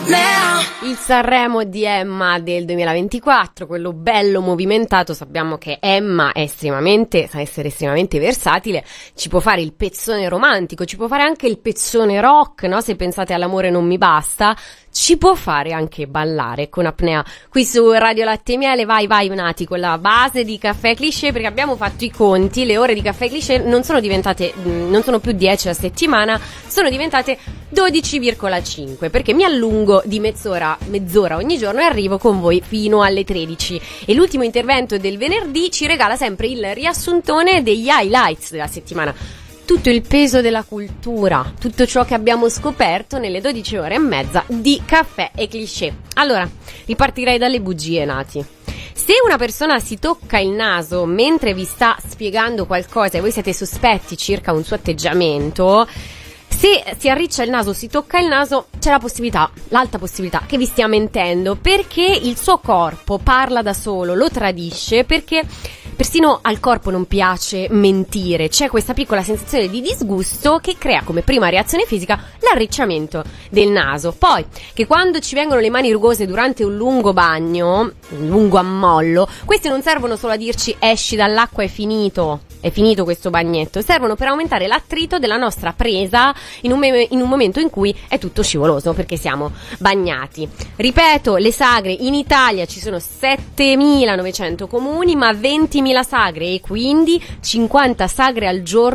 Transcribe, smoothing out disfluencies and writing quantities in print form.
Il Sanremo di Emma del 2024, quello bello movimentato. Sappiamo che Emma sa essere estremamente versatile, ci può fare il pezzone romantico, ci può fare anche il pezzone rock, no? Se pensate all'amore non mi basta, ci può fare anche ballare con apnea. Qui su Radio Latte e Miele, vai Nati, con la base di Caffè Cliché, perché abbiamo fatto i conti, le ore di Caffè Cliché non sono più 10 a settimana, sono diventate 12,5, perché mi allungo di mezz'ora ogni giorno e arrivo con voi fino alle 13. E l'ultimo intervento del venerdì ci regala sempre il riassuntone degli highlights della settimana. Tutto il peso della cultura, tutto ciò che abbiamo scoperto nelle 12 ore e mezza di Caffè e Cliché. Allora, ripartirei dalle bugie, Nati. Se una persona si tocca il naso mentre vi sta spiegando qualcosa e voi siete sospetti circa un suo atteggiamento, se si arriccia il naso, si tocca il naso, c'è l'alta possibilità che vi stia mentendo, perché il suo corpo parla da solo, lo tradisce, perché persino al corpo non piace mentire. C'è questa piccola sensazione di disgusto che crea come prima reazione fisica l'arricciamento del naso. Poi, che quando ci vengono le mani rugose durante un lungo bagno, un lungo ammollo, questi non servono solo a dirci esci dall'acqua, è finito questo bagnetto, servono per aumentare l'attrito della nostra presa in un momento in cui è tutto scivoloso perché siamo bagnati. Ripeto, le sagre in Italia ci sono 7.900 comuni ma 20.000 sagre, e quindi 50 sagre al giorno